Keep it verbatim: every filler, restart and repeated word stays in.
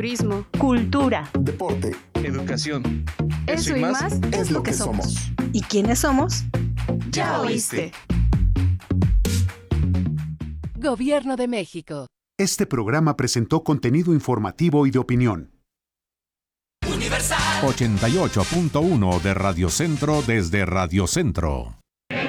turismo, cultura, deporte, educación. Eso, Eso y más, más es lo que somos. ¿Y quiénes somos? Ya oíste. Gobierno de México. Este programa presentó contenido informativo y de opinión. Universal ochenta y ocho punto uno de Radio Centro desde Radio Centro.